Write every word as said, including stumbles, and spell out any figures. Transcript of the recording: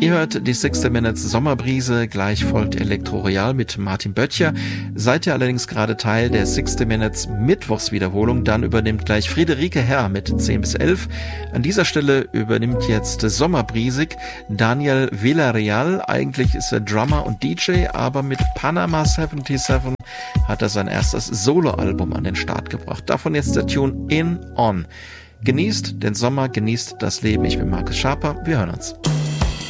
Ihr hört die sixty Minutes Sommerbrise, gleich folgt Elektro Royal mit Martin Böttcher. Seid ihr allerdings gerade Teil der sixty Minutes Mittwochswiederholung, dann übernimmt gleich Friederike Herr mit zehn bis elf. An dieser Stelle übernimmt jetzt Sommerbrisig Daniel Villarreal. Eigentlich ist er Drummer und D J, aber mit Panama siebenundsiebzig hat er sein erstes Soloalbum an den Start gebracht. Davon jetzt der Tune In On. Genießt den Sommer, genießt das Leben. Ich bin Markus Schaper. Wir hören uns.